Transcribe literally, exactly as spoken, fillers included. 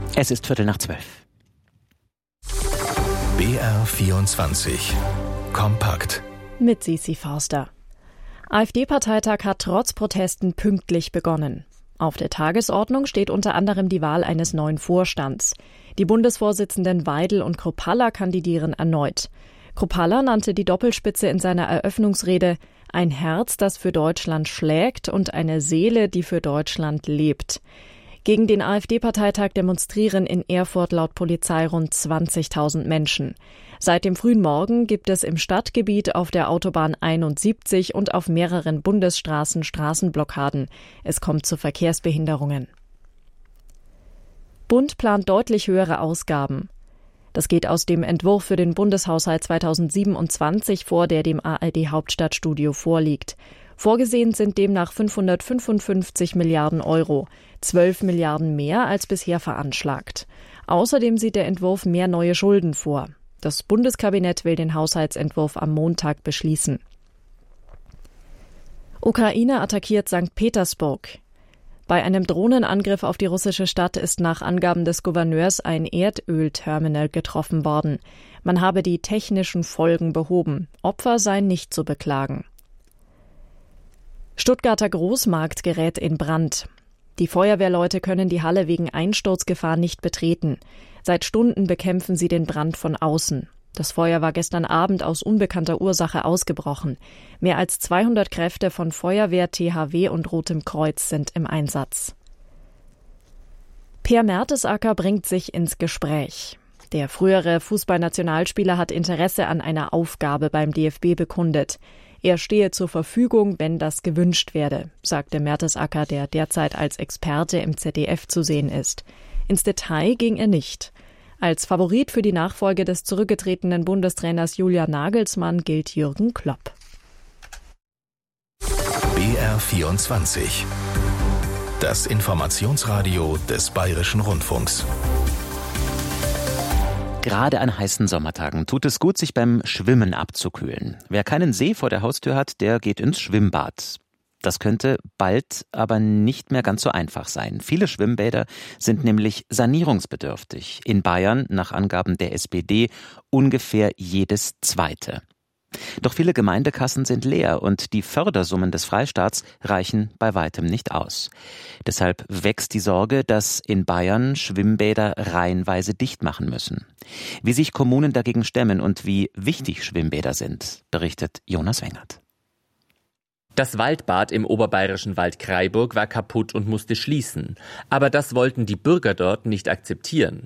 Es ist Viertel nach zwölf. B R vierundzwanzig. Kompakt. Mit Sisi Forster. AfD-Parteitag hat trotz Protesten pünktlich begonnen. Auf der Tagesordnung steht unter anderem die Wahl eines neuen Vorstands. Die Bundesvorsitzenden Weidel und Kruppalla kandidieren erneut. Kruppalla nannte die Doppelspitze in seiner Eröffnungsrede ein Herz, das für Deutschland schlägt und eine Seele, die für Deutschland lebt. Gegen den AfD-Parteitag demonstrieren in Erfurt laut Polizei rund zwanzigtausend Menschen. Seit dem frühen Morgen gibt es im Stadtgebiet auf der Autobahn einundsiebzig und auf mehreren Bundesstraßen Straßenblockaden. Es kommt zu Verkehrsbehinderungen. Bund plant deutlich höhere Ausgaben. Das geht aus dem Entwurf für den Bundeshaushalt zweitausendsiebenundzwanzig vor, der dem A R D-Hauptstadtstudio vorliegt. Vorgesehen sind demnach fünfhundertfünfundfünfzig Milliarden Euro, zwölf Milliarden mehr als bisher veranschlagt. Außerdem sieht der Entwurf mehr neue Schulden vor. Das Bundeskabinett will den Haushaltsentwurf am Montag beschließen. Ukraine attackiert Sankt Petersburg. Bei einem Drohnenangriff auf die russische Stadt ist nach Angaben des Gouverneurs ein Erdölterminal getroffen worden. Man habe die technischen Folgen behoben. Opfer seien nicht zu beklagen. Stuttgarter Großmarkt gerät in Brand. Die Feuerwehrleute können die Halle wegen Einsturzgefahr nicht betreten. Seit Stunden bekämpfen sie den Brand von außen. Das Feuer war gestern Abend aus unbekannter Ursache ausgebrochen. Mehr als zweihundert Kräfte von Feuerwehr, T H W und Rotem Kreuz sind im Einsatz. Per Mertesacker bringt sich ins Gespräch. Der frühere Fußballnationalspieler hat Interesse an einer Aufgabe beim D F B bekundet. Er stehe zur Verfügung, wenn das gewünscht werde, sagte Mertesacker, der derzeit als Experte im Z D F zu sehen ist. Ins Detail ging er nicht. Als Favorit für die Nachfolge des zurückgetretenen Bundestrainers Julian Nagelsmann gilt Jürgen Klopp. B R vierundzwanzig. Das Informationsradio des Bayerischen Rundfunks. Gerade an heißen Sommertagen tut es gut, sich beim Schwimmen abzukühlen. Wer keinen See vor der Haustür hat, der geht ins Schwimmbad. Das könnte bald aber nicht mehr ganz so einfach sein. Viele Schwimmbäder sind nämlich sanierungsbedürftig. In Bayern, nach Angaben der S P D, ungefähr jedes zweite. Doch viele Gemeindekassen sind leer und die Fördersummen des Freistaats reichen bei weitem nicht aus. Deshalb wächst die Sorge, dass in Bayern Schwimmbäder reihenweise dicht machen müssen. Wie sich Kommunen dagegen stemmen und wie wichtig Schwimmbäder sind, berichtet Jonas Wengert. Das Waldbad im oberbayerischen Wald Kraiburg war kaputt und musste schließen. Aber das wollten die Bürger dort nicht akzeptieren.